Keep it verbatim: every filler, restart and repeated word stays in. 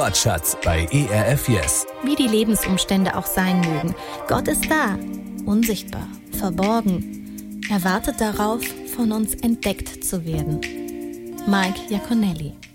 Wortschatz bei E R F Yes. Wie die Lebensumstände auch sein mögen, Gott ist da, unsichtbar, verborgen. Er wartet darauf, von uns entdeckt zu werden. Mike Iaconelli.